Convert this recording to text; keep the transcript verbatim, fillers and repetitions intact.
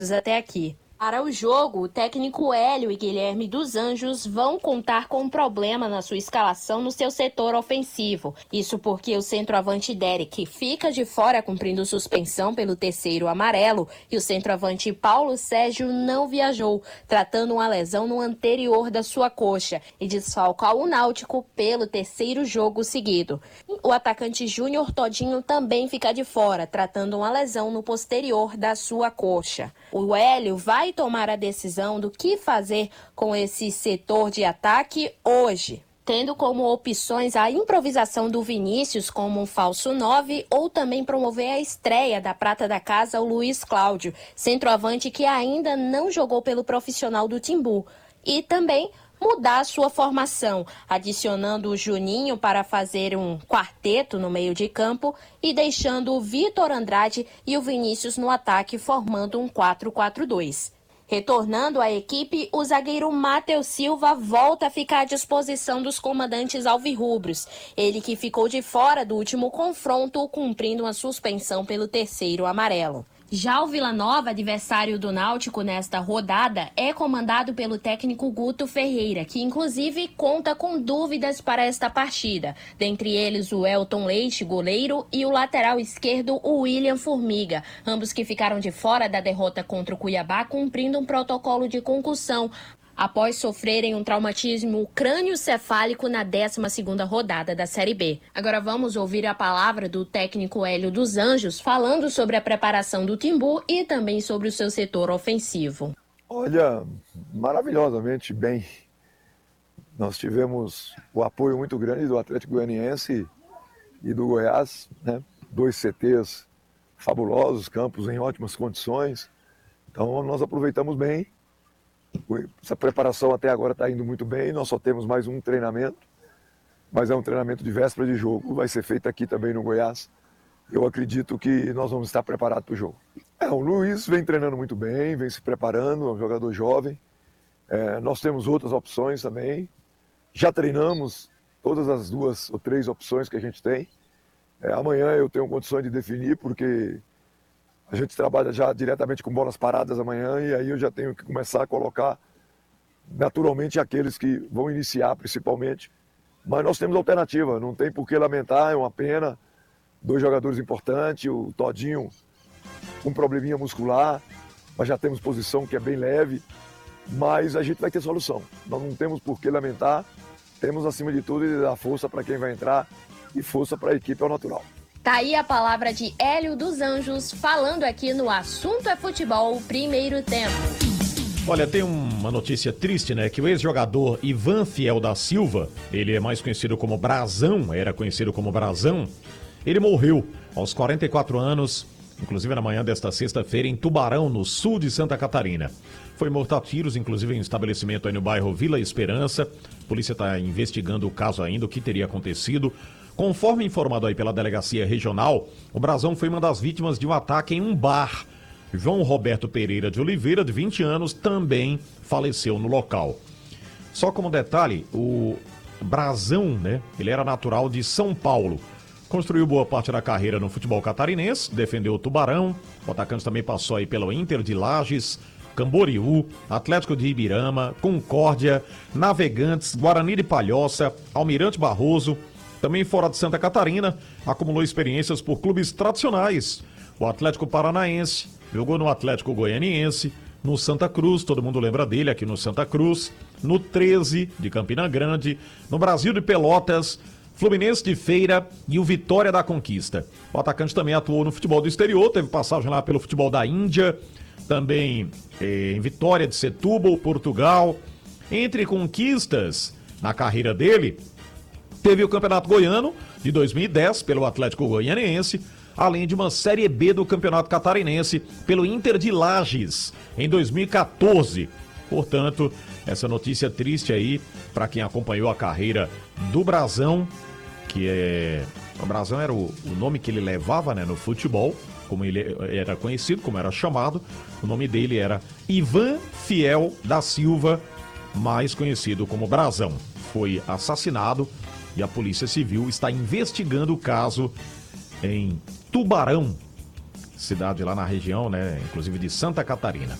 até aqui. Para o jogo, o técnico Hélio e Guilherme dos Anjos vão contar com um problema na sua escalação no seu setor ofensivo. Isso porque o centroavante Derek fica de fora cumprindo suspensão pelo terceiro amarelo e o centroavante Paulo Sérgio não viajou, tratando uma lesão no anterior da sua coxa e desfalca o Náutico pelo terceiro jogo seguido. O atacante Júnior Todinho também fica de fora, tratando uma lesão no posterior da sua coxa. O Hélio vai tomar a decisão do que fazer com esse setor de ataque hoje, tendo como opções a improvisação do Vinícius como um falso nove ou também promover a estreia da prata da casa, o Luiz Cláudio, centroavante que ainda não jogou pelo profissional do Timbu, e também mudar a sua formação, adicionando o Juninho para fazer um quarteto no meio de campo e deixando o Vitor Andrade e o Vinícius no ataque, formando um quatro quatro dois. Retornando à equipe, o zagueiro Matheus Silva volta a ficar à disposição dos comandantes alvirrubros. Ele que ficou de fora do último confronto, cumprindo uma suspensão pelo terceiro amarelo. Já o Vila Nova, adversário do Náutico nesta rodada, é comandado pelo técnico Guto Ferreira, que inclusive conta com dúvidas para esta partida. Dentre eles o Elton Leite, goleiro, e o lateral esquerdo, o William Formiga, ambos que ficaram de fora da derrota contra o Cuiabá, cumprindo um protocolo de concussão, após sofrerem um traumatismo crânioencefálico na décima segunda rodada da Série B. Agora vamos ouvir a palavra do técnico Hélio dos Anjos, falando sobre a preparação do Timbu e também sobre o seu setor ofensivo. Olha, maravilhosamente bem. Nós tivemos o apoio muito grande do Atlético Goianiense e do Goiás, né? Dois C Tês fabulosos, campos em ótimas condições. Então nós aproveitamos bem. Essa preparação até agora está indo muito bem, nós só temos mais um treinamento, mas é um treinamento de véspera de jogo, vai ser feito aqui também no Goiás. Eu acredito que nós vamos estar preparados para o jogo. É, o Luiz vem treinando muito bem, vem se preparando, é um jogador jovem. É, nós temos outras opções também, já treinamos todas as duas ou três opções que a gente tem. É, amanhã eu tenho condições de definir, porque a gente trabalha já diretamente com bolas paradas amanhã e aí eu já tenho que começar a colocar naturalmente aqueles que vão iniciar principalmente. Mas nós temos alternativa, não tem por que lamentar, é uma pena. Dois jogadores importantes, o Todinho com um probleminha muscular, mas já temos posição que é bem leve, mas a gente vai ter solução. Nós não temos por que lamentar, temos acima de tudo de dar força para quem vai entrar e força para a equipe ao natural. Tá aí a palavra de Hélio dos Anjos, falando aqui no Assunto é Futebol, primeiro tempo. Olha, tem uma notícia triste, né? Que o ex-jogador Ivan Fiel da Silva, ele é mais conhecido como Brazão, era conhecido como Brazão, ele morreu aos quarenta e quatro anos, inclusive na manhã desta sexta-feira, em Tubarão, no sul de Santa Catarina. Foi morto a tiros, inclusive em um estabelecimento aí no bairro Vila Esperança. A polícia está investigando o caso ainda, o que teria acontecido. Conforme informado aí pela delegacia regional, o Brazão foi uma das vítimas de um ataque em um bar. João Roberto Pereira de Oliveira, de vinte anos, também faleceu no local. Só como detalhe, o Brazão, né, ele era natural de São Paulo. Construiu boa parte da carreira no futebol catarinense, defendeu o Tubarão. O atacante também passou aí pelo Inter de Lages, Camboriú, Atlético de Ibirama, Concórdia, Navegantes, Guarani de Palhoça, Almirante Barroso. Também fora de Santa Catarina, acumulou experiências por clubes tradicionais. O Atlético Paranaense, jogou no Atlético Goianiense, no Santa Cruz, todo mundo lembra dele aqui no Santa Cruz, no treze de Campina Grande, no Brasil de Pelotas, Fluminense de Feira e o Vitória da Conquista. O atacante também atuou no futebol do exterior, teve passagem lá pelo futebol da Índia, também eh, em Vitória de Setúbal, Portugal. Entre conquistas na carreira dele, teve o Campeonato Goiano de dois mil e dez pelo Atlético Goianiense, além de uma Série B do Campeonato Catarinense pelo Inter de Lages em dois mil e quatorze. Portanto, essa notícia triste aí para quem acompanhou a carreira do Brazão, que é... O Brazão era o, o nome que ele levava, né, no futebol, como ele era conhecido, como era chamado. O nome dele era Ivan Fiel da Silva, mais conhecido como Brazão. Foi assassinado e a Polícia Civil está investigando o caso em Tubarão, cidade lá na região, né? Inclusive de Santa Catarina.